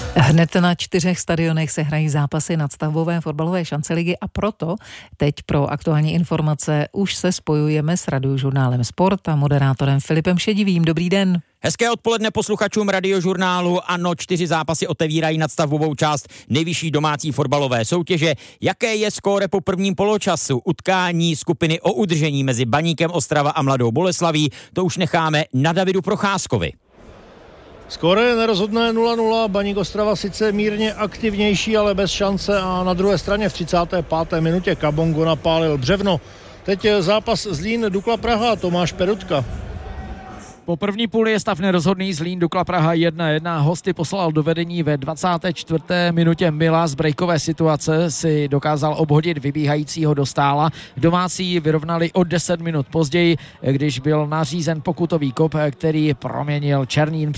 Hned na 4 stadionech se hrají zápasy nadstavbové fotbalové šanceligy a proto teď pro aktuální informace už se spojujeme s Radiožurnálem Sport a moderátorem Filipem Šedivým. Dobrý den. Hezké odpoledne posluchačům Radiožurnálu. Ano, 4 zápasy otevírají nadstavbovou část nejvyšší domácí fotbalové soutěže. Jaké je skóre po prvním poločasu utkání skupiny o udržení mezi Baníkem Ostrava a Mladou Boleslaví? To už necháme na Davidu Procházkovi. Skóre je nerozhodné 0-0, Baník Ostrava sice mírně aktivnější, ale bez šance a na druhé straně v 35. minutě Kabongo napálil břevno. Teď zápas Zlín Dukla Praha, Tomáš Perutka. Po první půli je stav nerozhodný, Zlín Dukla Praha 1-1. Hosty poslal do vedení ve 24. minutě Mila. Z breakové situace si dokázal obhodit vybíhajícího Dostála. Domácí vyrovnali o 10 minut později, když byl nařízen pokutový kop, který proměnil Černín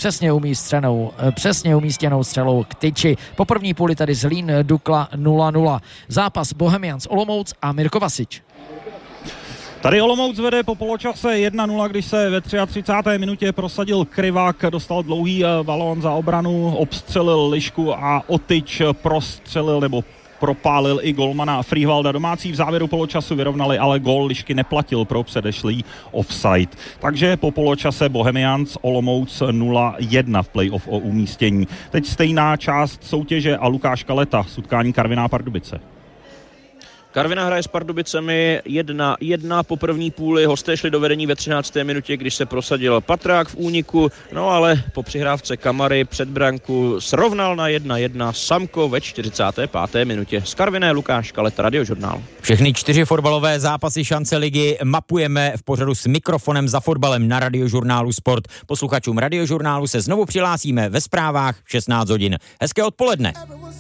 přesně umístěnou střelou k tyči. Po první půli tady Zlín Dukla 0-0. Zápas Bohemians Olomouc a Mirko Vasič. Tady Olomouc vede po poločase 1-0, když se ve 33. minutě prosadil Krivák, dostal dlouhý balón za obranu, obstřelil Lišku a Otyč prostřelil nebo propálil i golmana Frývalda. Domácí v závěru poločasu vyrovnali, ale gól Lišky neplatil pro předešlý offside. Takže po poločase Bohemians Olomouc 0-1 v playoff o umístění. Teď stejná část soutěže a Lukáš Kaleta z utkání Karviná Pardubice. Karviná hraje s Pardubicemi 1-1 po první půli, hosté šli do vedení ve 13. minutě, když se prosadil Patrák v úniku, no ale po přihrávce Kamary před branku srovnal na 1-1 Samko ve 45. minutě. Z Karviné Lukáš Kaleta, Radiožurnál. Všechny 4 fotbalové zápasy šance ligy mapujeme v pořadu s mikrofonem za fotbalem na Radiožurnálu Sport. Posluchačům Radiožurnálu se znovu přihlásíme ve zprávách v 16 hodin. Hezké odpoledne.